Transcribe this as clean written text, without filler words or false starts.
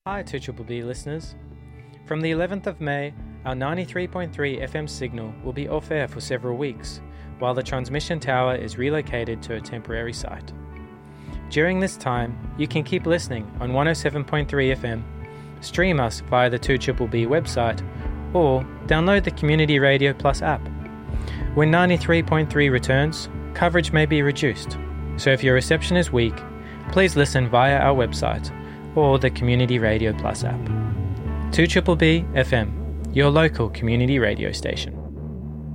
Hi 2BBB listeners. From the 11th of May, our 93.3 FM signal will be off air for several weeks, while the transmission tower is relocated to a temporary site. During this time, you can keep listening on 107.3 FM, stream us via the 2BBB website, or download the Community Radio Plus app. When 93.3 returns, coverage may be reduced, so if your reception is weak, please listen via our website or the Community Radio Plus app. 2BBB FM, your local community radio station.